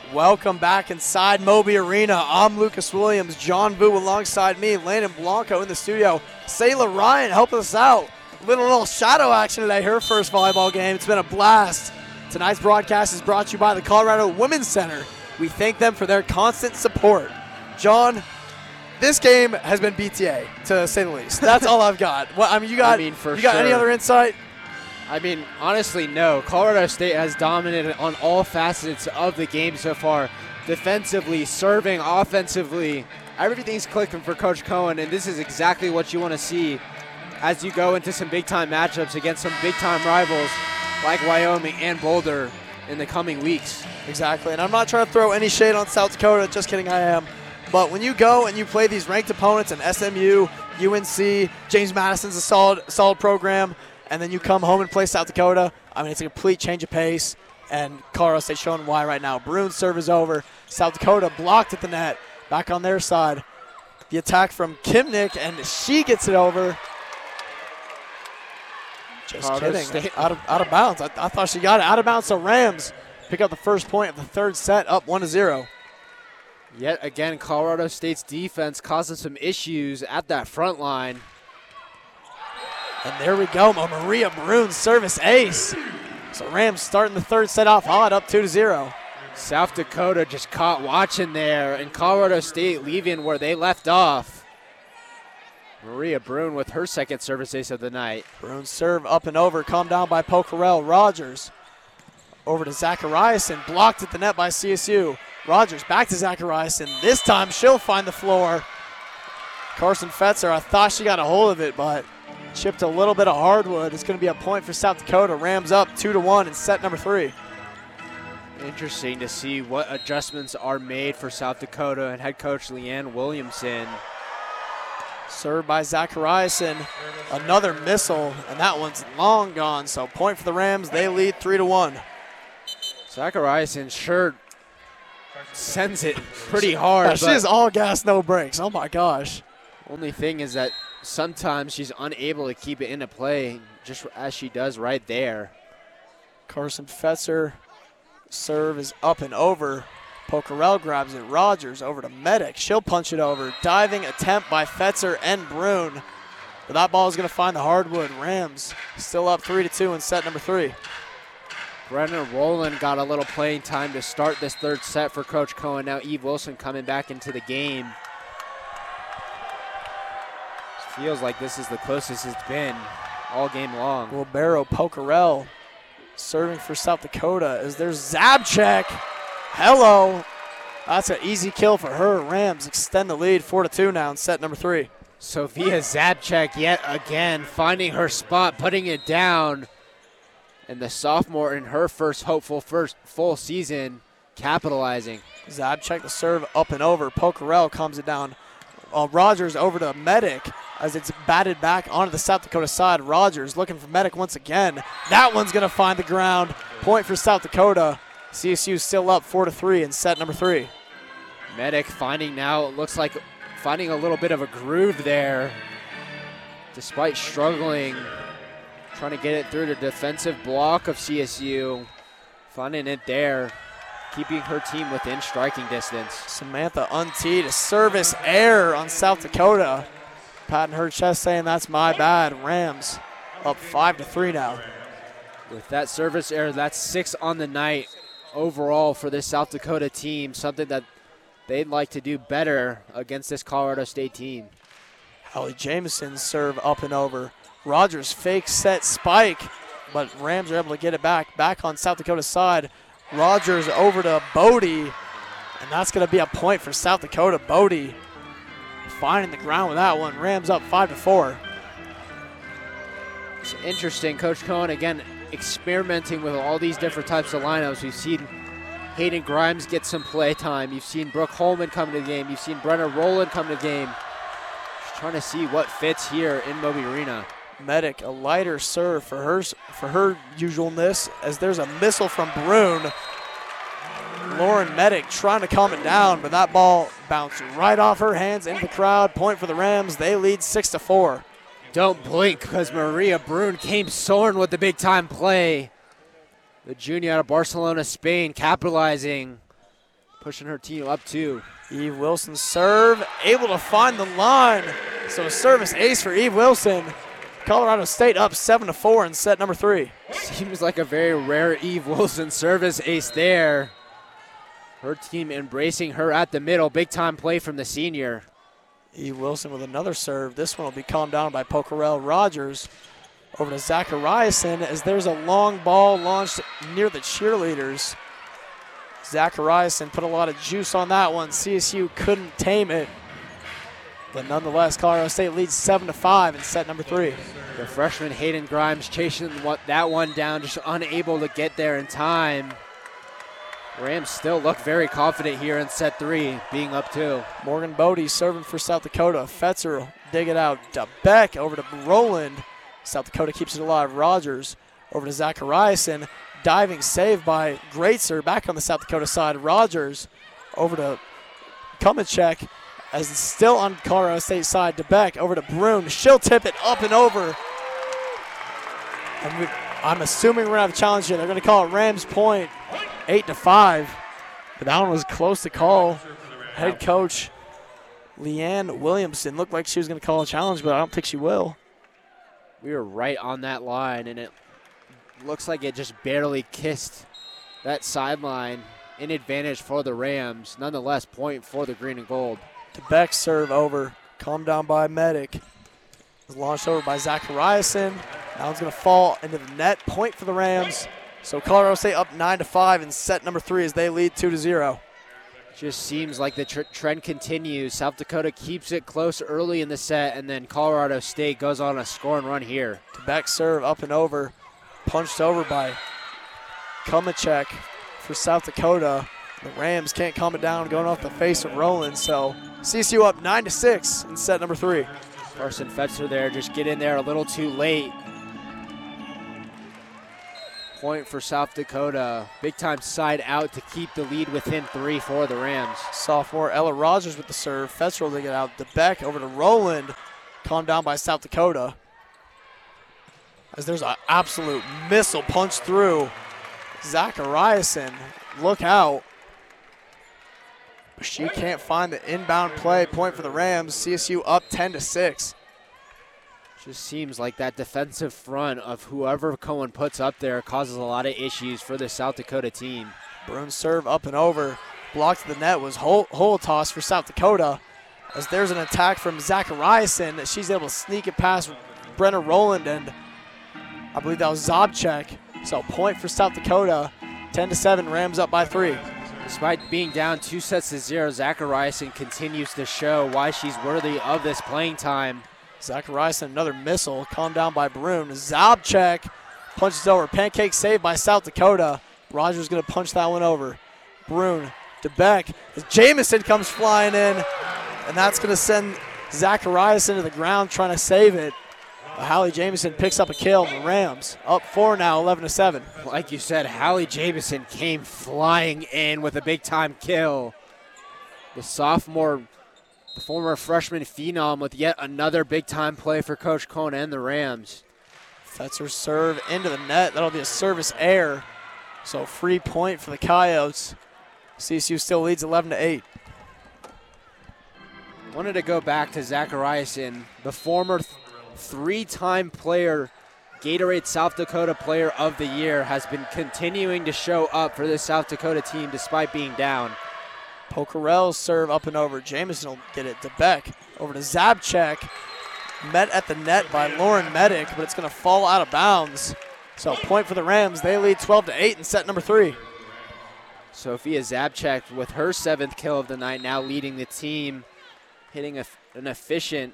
Welcome back inside Moby Arena. I'm Lucas Williams, John Vu alongside me, Landon Blanco in the studio. Sayla Ryan helping us out. Little shadow action today, her first volleyball game. It's been a blast. Tonight's broadcast is brought to you by the Colorado Women's Center. We thank them for their constant support. John, this game has been BTA, to say the least. That's all I've got. You got any other insight? Honestly, no. Colorado State has dominated on all facets of the game so far. Defensively, serving, offensively, everything's clicking for Coach Cohen, and this is exactly what you want to see as you go into some big-time matchups against some big-time rivals like Wyoming and Boulder in the coming weeks. Exactly, and I'm not trying to throw any shade on South Dakota, just kidding, I am. But when you go and you play these ranked opponents in SMU, UNC, James Madison's a solid program, and then you come home and play South Dakota, it's a complete change of pace, and Colorado State showing why right now. Bruin's serve is over. South Dakota blocked at the net. Back on their side. The attack from Kimnick, and she gets it over. Just Colorado kidding. State. Out of bounds. I thought she got it. Out of bounds, so Rams pick up the first point of the third set, up 1-0. Yet again, Colorado State's defense causing some issues at that front line. And there we go, Maria Bruin service ace. So Rams starting the third set off hot, up 2-0. South Dakota just caught watching there, and Colorado State leaving where they left off. Maria Bruin with her second service ace of the night. Bruin serve up and over, calmed down by Pokerell. Rogers over to Zachariason, blocked at the net by CSU. Rogers back to Zachariason. This time she'll find the floor. Carson Fetzer, I thought she got a hold of it, but chipped a little bit of hardwood. It's going to be a point for South Dakota. Rams up 2-1 in set number 3. Interesting to see what adjustments are made for South Dakota and head coach Leanne Williamson. Served by Zachariason. Another missile, and that one's long gone. So point for the Rams. They lead 3-1. Zachariason sure sends it pretty hard. Yeah, she is all gas, no brakes. Oh, my gosh. Only thing is that sometimes she's unable to keep it into play, just as she does right there. Carson Fetzer, serve is up and over. Pokerell grabs it. Rogers over to Medic. She'll punch it over. Diving attempt by Fetzer and Bruin. But that ball is going to find the hardwood. Rams still up 3-2 in set number 3. Brenna Rowland got a little playing time to start this third set for Coach Cohen. Now Eve Wilson coming back into the game. Feels like this is the closest it's been all game long. Wilbero Pokerell serving for South Dakota as there's Zabchek. Hello. That's an easy kill for her. Rams extend the lead 4-2 now in set number 3. Sophia Zabchek yet again finding her spot, putting it down. And the sophomore in her first full season capitalizing. Zabchek the serve up and over. Pokerell comes it down. Rogers over to Medic as it's batted back onto the South Dakota side. Rogers looking for Medic once again. That one's going to find the ground. Point for South Dakota. CSU still up 4-3 in set number 3. Medic finding a little bit of a groove there. Despite struggling, trying to get it through the defensive block of CSU. Finding it there. Keeping her team within striking distance. Samantha unteed a service error on South Dakota. Patting her chest saying that's my bad. Rams up 5-3 now. With that service error, that's 6 on the night overall for this South Dakota team. Something that they'd like to do better against this Colorado State team. Holly Jameson's serve up and over. Rogers fake set spike, but Rams are able to get it back on South Dakota's side. Rogers over to Bodie, and that's going to be a point for South Dakota. Bodie finding the ground with that one. Rams up 5-4. It's interesting. Coach Cohen, again, experimenting with all these different types of lineups. We've seen Hayden Grimes get some play time. You've seen Brooke Holman come to the game. You've seen Brenna Rowland come to the game. Just trying to see what fits here in Moby Arena. Medic, a lighter serve for her usualness, as there's a missile from Bruin. Lauren Medic trying to calm it down, but that ball bounced right off her hands into the crowd. Point for the Rams. They lead 6-4. Don't blink, because Maria Bruin came soaring with the big-time play. The junior out of Barcelona, Spain, capitalizing pushing her team up too. Eve Wilson serve, able to find the line. So a service ace for Eve Wilson. Colorado State up 7-4 in set number 3. Seems like a very rare Eve Wilson service ace there. Her team embracing her at the middle. Big time play from the senior. Eve Wilson with another serve. This one will be calmed down by Pokerell Rogers. Over to Zachariasen as there's a long ball launched near the cheerleaders. Zachariasen put a lot of juice on that one. CSU couldn't tame it. But nonetheless, Colorado State leads 7-5 in set number 3. The freshman Hayden Grimes chasing that one down, just unable to get there in time. Rams still look very confident here in set 3, being up 2. Morgan Bodie serving for South Dakota. Fetzer will dig it out. Beck over to Roland. South Dakota keeps it alive. Rogers over to Zachariasen. Diving save by Greatzer back on the South Dakota side. Rogers over to Kumachek as it's still on Colorado State side. DeBeck over to Brune. She'll tip it up and over. And I'm assuming we're going to have a challenge here. They're going to call it Rams point, 8-5. But that one was close to call. Head coach Leanne Williamson looked like she was going to call a challenge, but I don't think she will. We were right on that line, and it looks like it just barely kissed that sideline. In advantage for the Rams. Nonetheless, point for the green and gold. DeBeck serve over. Calmed down by Medic. Was launched over by Zachariasen. That one's going to fall into the net. Point for the Rams. So Colorado State up 9-5 in set number 3 as they lead 2-0. Just seems like the trend continues. South Dakota keeps it close early in the set, and then Colorado State goes on a score and run here. DeBeck serve up and over. Punched over by Kumachek for South Dakota. The Rams can't calm it down going off the face of Roland. So CSU up 9-6 in set number 3. Carson Fetzer there, just get in there a little too late. Point for South Dakota. Big time side out to keep the lead within 3 for the Rams. Sophomore Ella Rogers with the serve. Fetzer will dig it out. DeBeck over to Roland. Calmed down by South Dakota. As there's an absolute missile punched through. Zachariasen, look out. But she can't find the inbound play. Point for the Rams. CSU up 10-6. Just seems like that defensive front of whoever Cohen puts up there causes a lot of issues for the South Dakota team. Bruin serve up and over. Blocked to the net was hole toss for South Dakota. As there's an attack from Zachariasen that she's able to sneak it past Brenna Roland, and I believe that was Zobchek. So point for South Dakota. 10-7, Rams up by 3. Despite being down 2-0, Zachariasen continues to show why she's worthy of this playing time. Zachariasen, another missile, calmed down by Brune. Zobchek punches over. Pancake saved by South Dakota. Rogers going to punch that one over. Brune to Beck. As Jamison comes flying in, and that's going to send Zachariasen to the ground trying to save it. Hallie Jamison picks up a kill. The Rams up 4 now, 11-7. Like you said, Hallie Jamison came flying in with a big-time kill. The sophomore, the former freshman phenom with yet another big-time play for Coach Cohen and the Rams. Fetzer serve into the net. That'll be a service error. So free point for the Coyotes. CSU still leads 11-8. Wanted to go back to Zachariasen, the former three-time player, Gatorade South Dakota Player of the Year, has been continuing to show up for this South Dakota team despite being down. Pokerell's serve up and over. Jamison will get it to Beck. Over to Zabchek. Met at the net by Lauren Medic, but it's going to fall out of bounds. So point for the Rams. They lead 12-8 in set number 3. Sophia Zabchek with her 7th kill of the night, now leading the team, hitting an efficient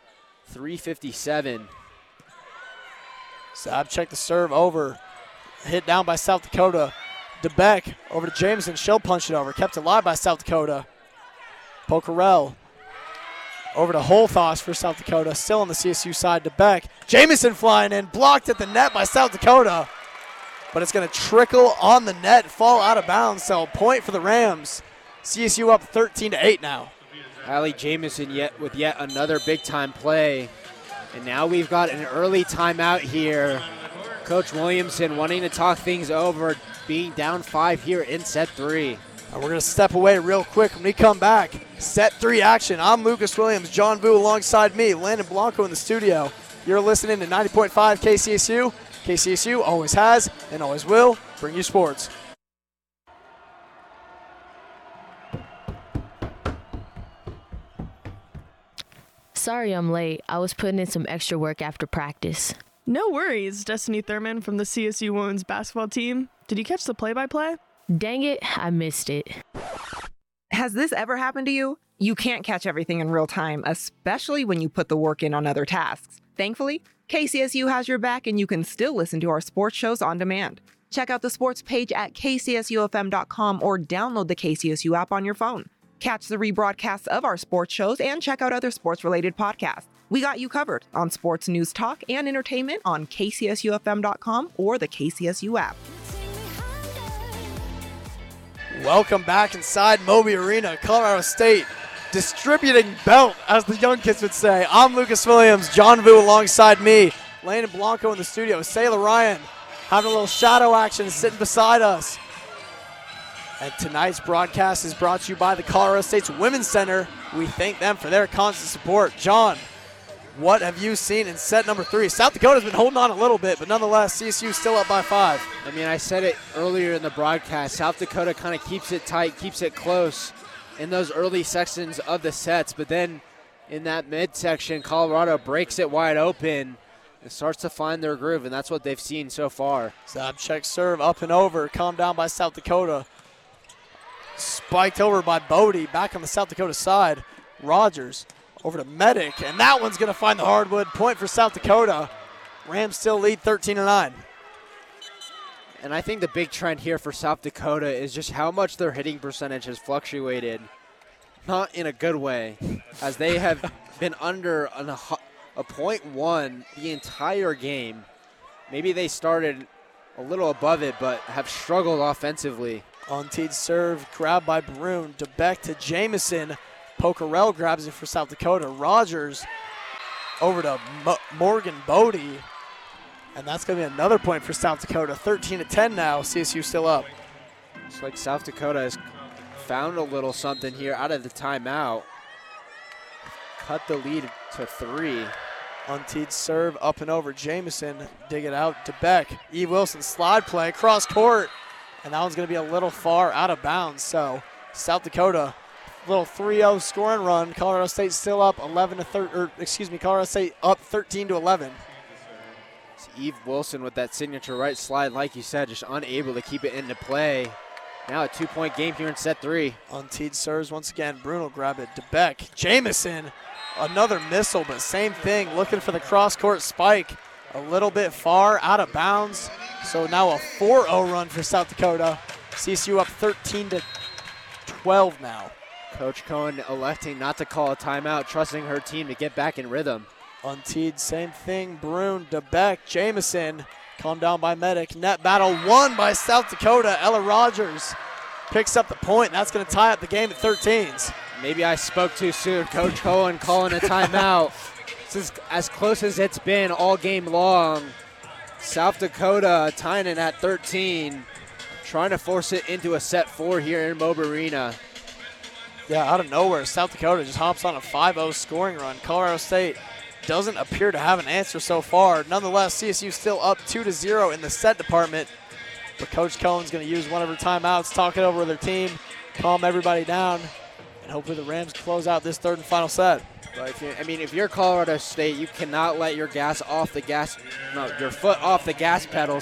.357. Zabchek the serve over. Hit down by South Dakota. DeBeck over to Jameson. She'll punch it over. Kept alive by South Dakota. Pokerell over to Holthos for South Dakota. Still on the CSU side. DeBeck. Jameson flying in. Blocked at the net by South Dakota. But it's going to trickle on the net. Fall out of bounds. So point for the Rams. CSU up 13-8 now. Hallie Jamison with yet another big-time play. And now we've got an early timeout here. Coach Williamson wanting to talk things over, being down 5 here in set 3. And we're going to step away real quick. When we come back, set 3 action. I'm Lucas Williams, John Vu alongside me, Landon Blanco in the studio. You're listening to 90.5 KCSU. KCSU always has and always will bring you sports. Sorry I'm late. I was putting in some extra work after practice. No worries, Destiny Thurman from the CSU women's basketball team. Did you catch the play-by-play? Dang it, I missed it. Has this ever happened to you? You can't catch everything in real time, especially when you put the work in on other tasks. Thankfully, KCSU has your back and you can still listen to our sports shows on demand. Check out the sports page at kcsufm.com or download the KCSU app on your phone. Catch the rebroadcasts of our sports shows and check out other sports-related podcasts. We got you covered on sports news, talk, and entertainment on kcsufm.com or the KCSU app. Welcome back inside Moby Arena, Colorado State, distributing belt, as the young kids would say. I'm Lucas Williams, John Vu alongside me, Landon Blanco in the studio, Sayla Ryan having a little shadow action sitting beside us. And tonight's broadcast is brought to you by the Colorado State's Women's Center. We thank them for their constant support. John, what have you seen in set number 3? South Dakota's been holding on a little bit, but nonetheless, CSU still up by 5. I mean, I said it earlier in the broadcast. South Dakota kind of keeps it tight, keeps it close in those early sections of the sets, but then in that midsection, Colorado breaks it wide open and starts to find their groove, and that's what they've seen so far. Zab check serve up and over, calmed down by South Dakota. Spiked over by Bodie, back on the South Dakota side. Rogers over to Medic, and that one's going to find the hardwood. Point for South Dakota. Rams still lead 13-9. And I think the big trend here for South Dakota is just how much their hitting percentage has fluctuated. Not in a good way, as they have been under a .1 the entire game. Maybe they started a little above it, but have struggled offensively. On-teed serve, grabbed by Brune. DeBeck to Jamison. Pokerell grabs it for South Dakota. Rogers over to Morgan Bodie. And that's going to be another point for South Dakota. 13-10 now. CSU still up. Looks like South Dakota has found a little something here out of the timeout. Cut the lead to 3. On-teed serve, up and over. Jamison, dig it out. DeBeck. Eve Wilson, slide play, cross court. And that one's going to be a little far out of bounds. So South Dakota, little 3-0 scoring run. Colorado State still up Colorado State up 13-11. It's Eve Wilson with that signature right slide, like you said, just unable to keep it into play. Now a 2-point game here in set 3. On-teed serves once again. Bruno grab it. DeBeck. Jamison, another missile, but same thing. Looking for the cross-court spike. A little bit far out of bounds. So now a 4-0 run for South Dakota. CSU up 13-12 now. Coach Cohen electing not to call a timeout, trusting her team to get back in rhythm. On-teed, same thing. Brune, DeBeck, Jamison. Calmed down by Medic. Net battle won by South Dakota. Ella Rogers picks up the point. That's going to tie up the game at 13s. Maybe I spoke too soon. Coach Cohen calling a timeout. This is as close as it's been all game long. South Dakota tying it at 13, trying to force it into a set 4 here in Moby Arena. Yeah, out of nowhere, South Dakota just hops on a 5-0 scoring run. Colorado State doesn't appear to have an answer so far. Nonetheless, CSU still up 2-0 in the set department. But Coach Cohen's going to use one of her timeouts, talk it over with her team, calm everybody down, and hopefully the Rams close out this third and final set. But if you're Colorado State, you cannot let your foot off the gas pedal,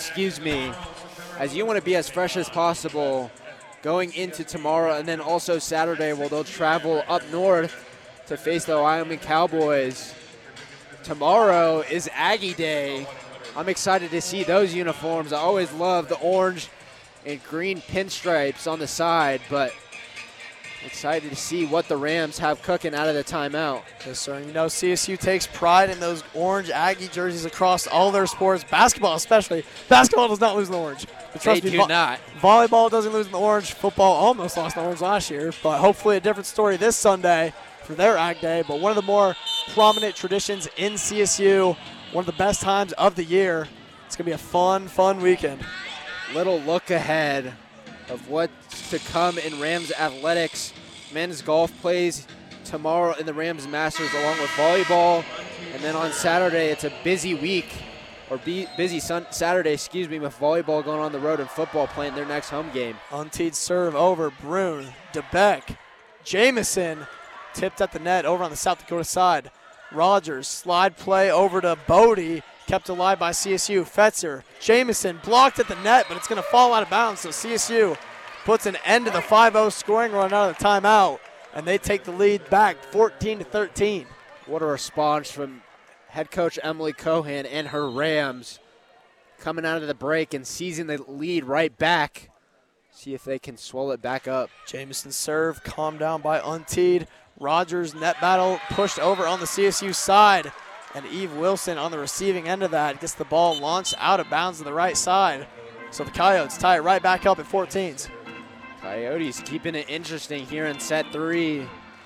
as you want to be as fresh as possible going into tomorrow and then also Saturday, where they'll travel up north to face the Wyoming Cowboys. Tomorrow is Aggie Day. I'm excited to see those uniforms. I always love the orange and green pinstripes on the side, but excited to see what the Rams have cooking out of the timeout. Yes, sir. You know, CSU takes pride in those orange Aggie jerseys across all their sports, basketball especially. Basketball does not lose in the orange. But trust They me, do not. Volleyball doesn't lose in the orange. Football almost lost in the orange last year, but hopefully a different story this Sunday for their Ag Day. But one of the more prominent traditions in CSU, one of the best times of the year. It's going to be a fun weekend. Little look ahead of what's to come in Rams athletics. Men's golf plays tomorrow in the Rams Masters along with volleyball. And then on Saturday, it's a busy week, or Saturday, with volleyball going on the road and football playing their next home game. Unteed serve over Brune, DeBeck, Jamison tipped at the net over on the South Dakota side. Rogers, slide play over to Bodie, kept alive by CSU. Fetzer, Jamison blocked at the net, but it's going to fall out of bounds, so CSU puts an end to the 5-0 scoring run out of the timeout, and they take the lead back 14-13. What a response from head coach Emily Cohan and her Rams, coming out of the break and seizing the lead right back. See if they can swell it back up. Jamison serve, calmed down by Unteed. Rogers net battle pushed over on the CSU side, and Eve Wilson on the receiving end of that gets the ball launched out of bounds to the right side. So the Coyotes tie it right back up at 14s. Coyotes keeping it interesting here in set 3.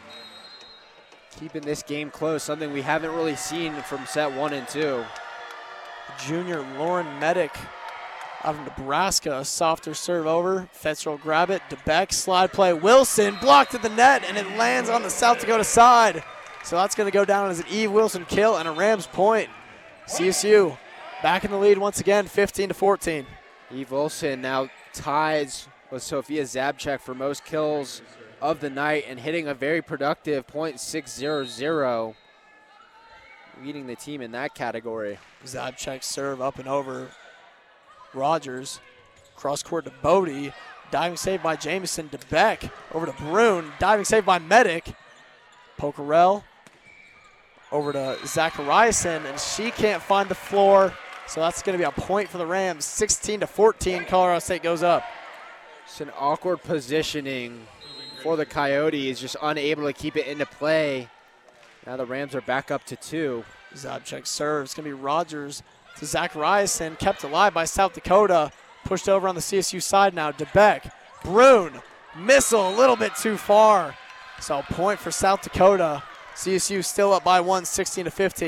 Keeping this game close, something we haven't really seen from set 1 and 2. Junior Lauren Medic out of Nebraska, a softer serve over. Fetzer will grab it. DeBeck, slide play. Wilson blocked at the net, and it lands on the South Dakota side. So that's going to go down as an Eve Wilson kill and a Rams point. CSU back in the lead once again, 15-14. Eve Wilson now ties with Sophia Zabchek for most kills of the night and hitting a very productive .600, leading the team in that category. Zabchek serve up and over Rogers. Cross court to Bodie. Diving save by Jamison. DeBeck over to Brune. Diving save by Medic. Pokerell over to Zachariason, and she can't find the floor. So that's going to be a point for the Rams. 16-14, Colorado State goes up. It's an awkward positioning for the Coyotes, just unable to keep it into play. Now the Rams are back up to 2. Zabchek serves. It's going to be Rogers to Zachariason, kept alive by South Dakota. Pushed over on the CSU side now. DeBeck, Brune, missile a little bit too far. So a point for South Dakota. CSU still up by 1, 16-15.